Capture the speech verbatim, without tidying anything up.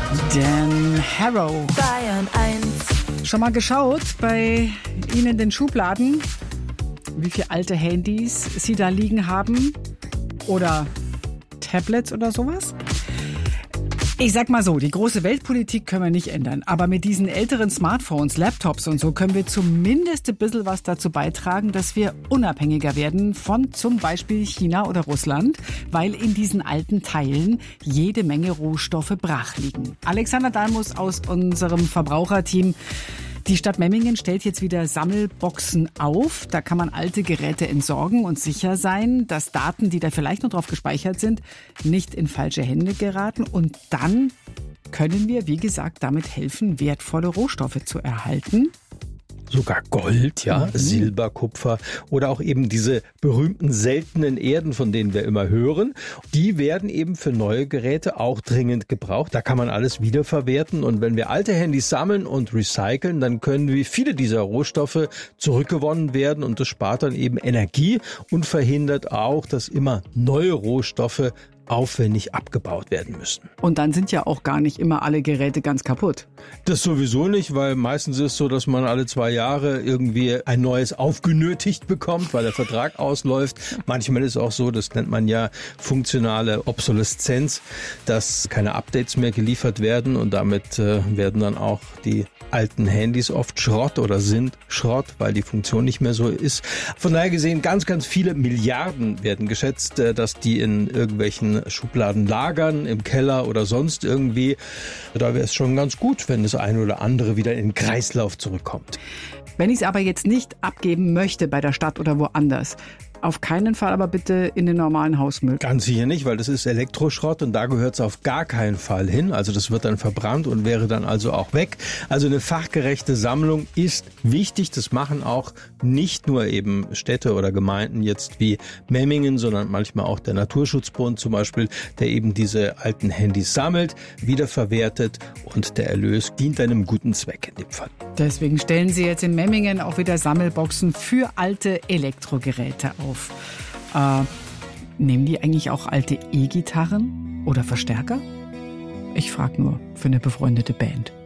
Dan Harrow. Bayern eins. Schon mal geschaut bei Ihnen in den Schubladen, wie viele alte Handys Sie da liegen haben? Oder Tablets oder sowas? Ich sag mal so, die große Weltpolitik können wir nicht ändern. Aber mit diesen älteren Smartphones, Laptops und so können wir zumindest ein bisschen was dazu beitragen, dass wir unabhängiger werden von zum Beispiel China oder Russland, weil in diesen alten Teilen jede Menge Rohstoffe brach liegen. Alexander Dalmus aus unserem Verbraucherteam. Die Stadt Memmingen stellt jetzt wieder Sammelboxen auf. Da kann man alte Geräte entsorgen und sicher sein, dass Daten, die da vielleicht noch drauf gespeichert sind, nicht in falsche Hände geraten. Und dann können wir, wie gesagt, damit helfen, wertvolle Rohstoffe zu erhalten. Sogar Gold, ja, mhm. Silber, Kupfer oder auch eben diese berühmten seltenen Erden, von denen wir immer hören. Die werden eben für neue Geräte auch dringend gebraucht. Da kann man alles wiederverwerten. Und wenn wir alte Handys sammeln und recyceln, dann können wie viele dieser Rohstoffe zurückgewonnen werden. Und das spart dann eben Energie und verhindert auch, dass immer neue Rohstoffe aufwendig abgebaut werden müssen. Und dann sind ja auch gar nicht immer alle Geräte ganz kaputt. Das sowieso nicht, weil meistens ist es so, dass man alle zwei Jahre irgendwie ein neues aufgenötigt bekommt, weil der Vertrag ausläuft. Manchmal ist es auch so, das nennt man ja funktionale Obsoleszenz, dass keine Updates mehr geliefert werden und damit äh, werden dann auch die alten Handys oft Schrott oder sind Schrott, weil die Funktion nicht mehr so ist. Von daher gesehen, ganz, ganz viele Milliarden werden geschätzt, dass die in irgendwelchen Schubladen lagern, im Keller oder sonst irgendwie. Da wäre es schon ganz gut, wenn das eine oder andere wieder in den Kreislauf zurückkommt. Wenn ich es aber jetzt nicht abgeben möchte bei der Stadt oder woanders, auf keinen Fall aber bitte in den normalen Hausmüll. Ganz sicher nicht, weil das ist Elektroschrott und da gehört es auf gar keinen Fall hin. Also das wird dann verbrannt und wäre dann also auch weg. Also eine fachgerechte Sammlung ist wichtig. Das machen auch nicht nur eben Städte oder Gemeinden jetzt wie Memmingen, sondern manchmal auch der Naturschutzbund zum Beispiel, der eben diese alten Handys sammelt, wiederverwertet und der Erlös dient einem guten Zweck in dem Fall. Deswegen stellen Sie jetzt in Memmingen auch wieder Sammelboxen für alte Elektrogeräte auf. Auf. Äh, nehmen die eigentlich auch alte E-Gitarren oder Verstärker? Ich frage nur für eine befreundete Band.